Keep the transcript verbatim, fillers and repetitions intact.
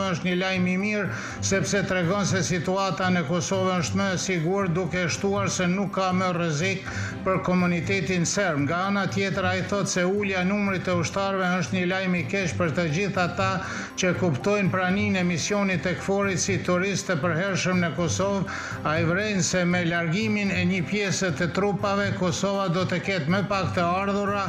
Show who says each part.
Speaker 1: është një lajm i mirë sepse tregon se situata në Kosovë është më e sigurt, duke shtuar se nuk ka më rrezik për komunitetin serb. Nga ana tjetër, ai thotë se ulja e numrit të ushtarëve është një lajm i keq për të gjithë ata që kuptojnë praninë e misionit të KFOR-it si turistë të përhershëm në Kosovë. Ai vren se me largimin e një pjese të trupave, Kosova do të ketë më pak të ardhurë